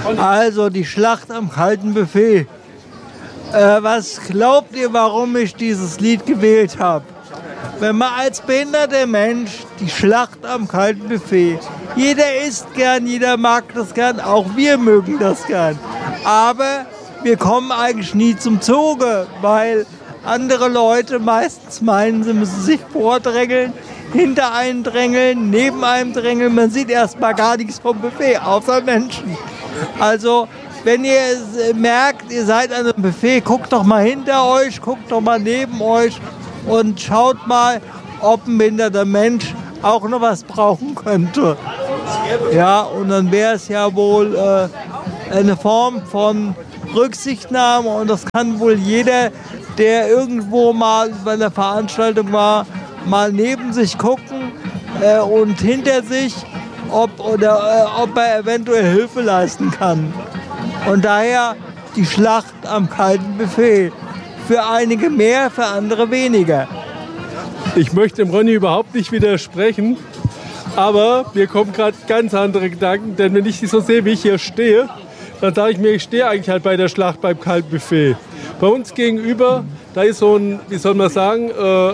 Also die Schlacht am kalten Buffet. Was glaubt ihr, warum ich dieses Lied gewählt habe? Wenn man als behinderter Mensch die Schlacht am kalten Buffet, jeder isst gern, jeder mag das gern, auch wir mögen das gern. Aber wir kommen eigentlich nie zum Zuge, weil andere Leute meistens meinen, sie müssen sich vordrängeln, hinter einen drängeln, neben einem drängeln. Man sieht erstmal gar nichts vom Buffet, außer Menschen. Also wenn ihr merkt, ihr seid an einem Buffet, guckt doch mal hinter euch, guckt doch mal neben euch und schaut mal, ob ein behinderter Mensch auch noch was brauchen könnte. Ja, und dann wäre es ja wohl eine Form von Rücksichtnahme und das kann wohl jeder, der irgendwo mal bei einer Veranstaltung war, mal neben sich gucken und hinter sich, ob er eventuell Hilfe leisten kann. Und daher die Schlacht am kalten Buffet. Für einige mehr, für andere weniger. Ich möchte dem Ronny überhaupt nicht widersprechen, aber mir kommen gerade ganz andere Gedanken, denn wenn ich so sehe, wie ich hier stehe, dann sage ich mir, ich stehe eigentlich halt bei der Schlacht beim kalten Buffet. Bei uns gegenüber, da ist so ein, wie soll man sagen,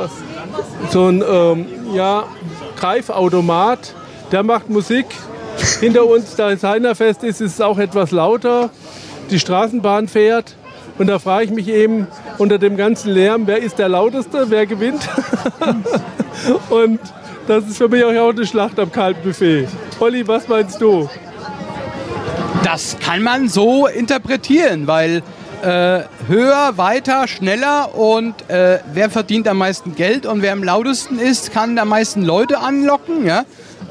Greifautomat, der macht Musik. Hinter uns, da das Heinerfest ist es auch etwas lauter. Die Straßenbahn fährt. Und da frage ich mich eben unter dem ganzen Lärm, wer ist der Lauteste, wer gewinnt? Und das ist für mich auch eine Schlacht am kalten Buffet. Olli, was meinst du? Das kann man so interpretieren, weil höher, weiter, schneller und wer verdient am meisten Geld und wer am lautesten ist, kann am meisten Leute anlocken. Ja?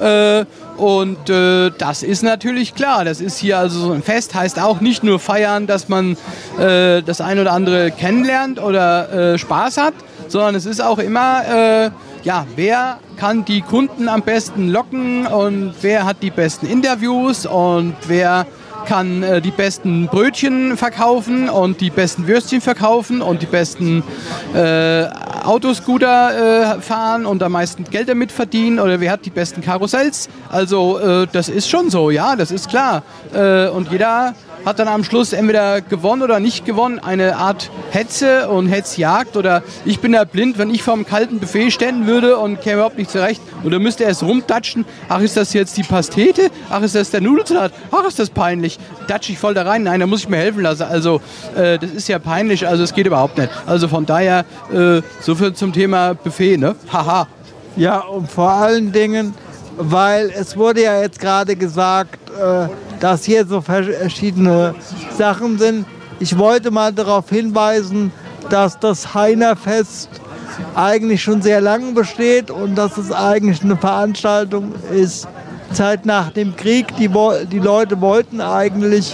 Das ist natürlich klar. Das ist hier also so ein Fest, heißt auch nicht nur feiern, dass man das ein oder andere kennenlernt oder Spaß hat, sondern es ist auch immer, wer kann die Kunden am besten locken und wer hat die besten Interviews und wer kann die besten Brötchen verkaufen und die besten Würstchen verkaufen und die besten Autoscooter fahren und am meisten Geld damit verdienen oder wer hat die besten Karussells. Also das ist schon so, ja, das ist klar. Und jeder hat dann am Schluss entweder gewonnen oder nicht gewonnen, eine Art Hetze und Hetzjagd oder ich bin da blind, wenn ich vor einem kalten Buffet stehen würde und käme überhaupt nicht zurecht oder müsste erst rumtatschen, ach ist das jetzt die Pastete, ach ist das der Nudelsalat, ach ist das peinlich, tatsche ich voll da rein, nein, da muss ich mir helfen lassen, also das ist ja peinlich, also es geht überhaupt nicht, also von daher so viel zum Thema Buffet, ne, haha. Ja, und vor allen Dingen, weil es wurde ja jetzt gerade gesagt, dass hier so verschiedene Sachen sind. Ich wollte mal darauf hinweisen, dass das Heinerfest eigentlich schon sehr lange besteht und dass es eigentlich eine Veranstaltung ist, Zeit nach dem Krieg. Die Leute wollten eigentlich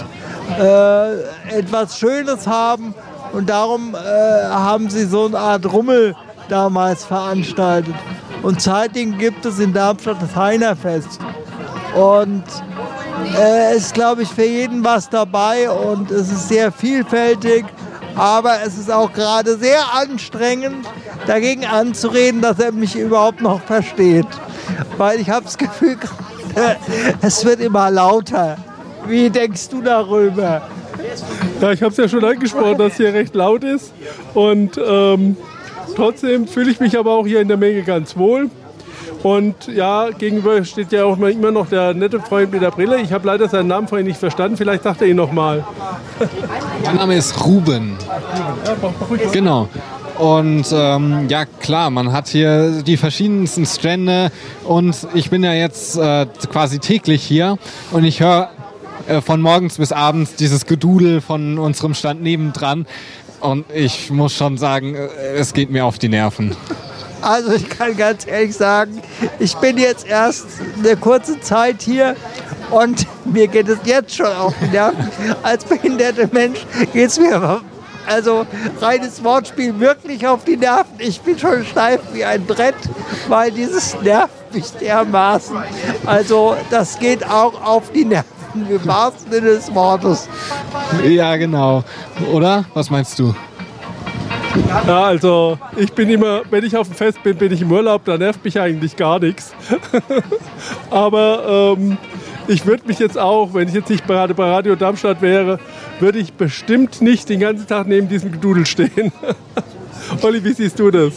etwas Schönes haben und darum haben sie so eine Art Rummel damals veranstaltet. Und seitdem gibt es in Darmstadt das Heinerfest. Und es ist, glaube ich, für jeden was dabei und es ist sehr vielfältig, aber es ist auch gerade sehr anstrengend, dagegen anzureden, dass er mich überhaupt noch versteht. Weil ich habe das Gefühl, es wird immer lauter. Wie denkst du darüber? Ja, ich habe es ja schon angesprochen, dass hier recht laut ist und trotzdem fühle ich mich aber auch hier in der Menge ganz wohl. Und ja, gegenüber steht ja auch immer noch der nette Freund mit der Brille. Ich habe leider seinen Namen vorhin nicht verstanden. Vielleicht sagt er ihn noch mal. Mein Name ist Ruben. Genau. Und ja klar, man hat hier die verschiedensten Stände und ich bin ja jetzt quasi täglich hier und ich höre von morgens bis abends dieses Gedudel von unserem Stand nebendran und ich muss schon sagen, es geht mir auf die Nerven. Also ich kann ganz ehrlich sagen, ich bin jetzt erst eine kurze Zeit hier und mir geht es jetzt schon auf die Nerven. Als behinderter Mensch geht es mir, also reines Wortspiel, wirklich auf die Nerven. Ich bin schon steif wie ein Brett, weil dieses nervt mich dermaßen. Also das geht auch auf die Nerven, im wahrsten Sinne des Wortes. Ja, genau. Oder? Was meinst du? Ja, also ich bin immer, wenn ich auf dem Fest bin, bin ich im Urlaub, da nervt mich eigentlich gar nichts. Aber ich würde mich jetzt auch, wenn ich jetzt nicht gerade bei Radio Darmstadt wäre, würde ich bestimmt nicht den ganzen Tag neben diesem Gedudel stehen. Olli, wie siehst du das?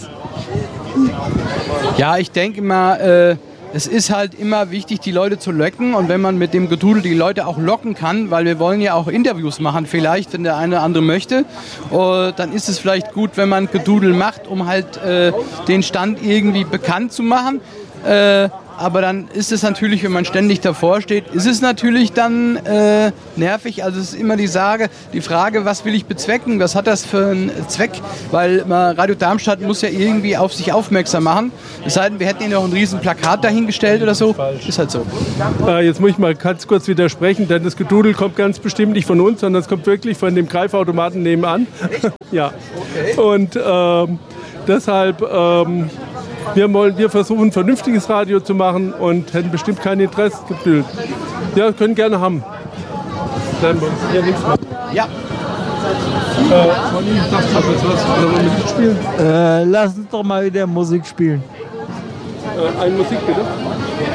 Ja, ich denke mal, es ist halt immer wichtig, die Leute zu locken. Und wenn man mit dem Gedudel die Leute auch locken kann, weil wir wollen ja auch Interviews machen vielleicht, wenn der eine oder andere möchte, dann ist es vielleicht gut, wenn man Gedudel macht, um halt den Stand irgendwie bekannt zu machen. Aber dann ist es natürlich, wenn man ständig davor steht, ist es natürlich dann nervig. Also es ist immer die Frage, was will ich bezwecken? Was hat das für einen Zweck? Weil Radio Darmstadt muss ja irgendwie auf sich aufmerksam machen. Es sei denn, wir hätten ihnen noch ein riesen Plakat dahingestellt oder so. Ist halt so. Jetzt muss ich mal ganz kurz widersprechen, denn das Gedudel kommt ganz bestimmt nicht von uns, sondern es kommt wirklich von dem Greifautomaten nebenan. Ja. Okay. Und deshalb... Wir versuchen, ein vernünftiges Radio zu machen und hätten bestimmt kein Interesse gefühlt. Ja, können gerne haben. Bleiben wir uns hier nichts mehr. Ja. Musik spielen? Lass uns doch mal wieder Musik spielen. Eine Musik bitte.